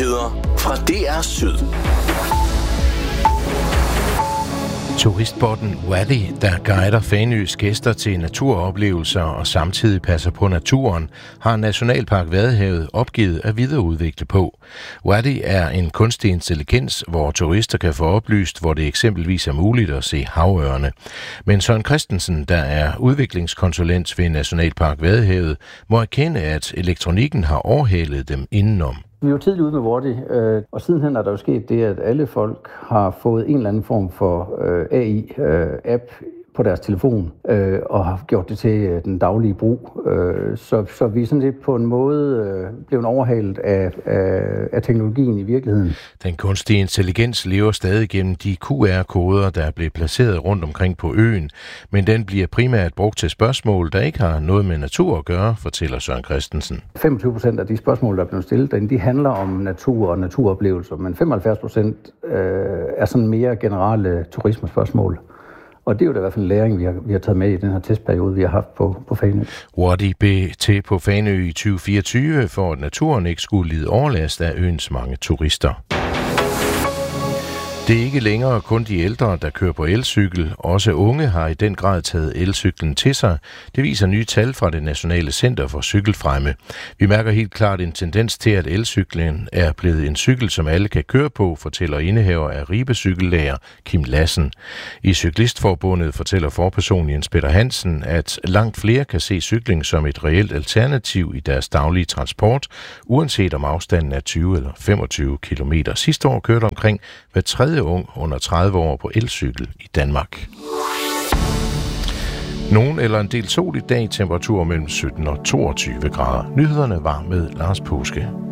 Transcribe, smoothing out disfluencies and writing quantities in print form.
Nyheder fra DR Syd. Turistbotten Wadi, der guider Fanøs gæster til naturoplevelser og samtidig passer på naturen, har Nationalpark Vadehavet opgivet at videreudvikle på. Wadi er en kunstig intelligens, hvor turister kan få oplyst, hvor det eksempelvis er muligt at se havørne. Men Søren Christensen, der er udviklingskonsulent ved Nationalpark Vadehavet, må erkende, at elektronikken har overhalet dem indenom. Vi er jo tidligt ude med Wadi, og sidenhen er der jo sket det, at alle folk har fået en eller anden form for AI-app på deres telefon, og har gjort det til den daglige brug. Så vi er sådan lidt på en måde blevet overhalet af teknologien i virkeligheden. Den kunstige intelligens lever stadig gennem de QR-koder, der er blevet placeret rundt omkring på øen, men den bliver primært brugt til spørgsmål, der ikke har noget med natur at gøre, fortæller Søren Christensen. 25% af de spørgsmål, der er blevet stillet, de handler om natur og naturoplevelser, men 75% er sådan mere generelle turismespørgsmål. Og det er jo da i hvert fald en læring, vi har taget med i den her testperiode, vi har haft på Fanø. Wadi blev til på Fanø i 2024, for at naturen ikke skulle lide overlast af øens mange turister. Det er ikke længere kun de ældre, der kører på elcykel. Også unge har i den grad taget elcyklen til sig. Det viser nye tal fra det Nationale Center for Cykelfremme. Vi mærker helt klart en tendens til, at elcyklen er blevet en cykel, som alle kan køre på, fortæller indehaver af Ribe Cykellærer Kim Lassen. I Cyklistforbundet fortæller forperson Jens Peter Hansen, at langt flere kan se cykling som et reelt alternativ i deres daglige transport, uanset om afstanden er 20 eller 25 kilometer. Sidste år kørte omkring hver tredje ung under 30 år på elcykel i Danmark. Nogen eller en del sol i dag, temperatur mellem 17 og 22 grader. Nyhederne var med Lars Påske.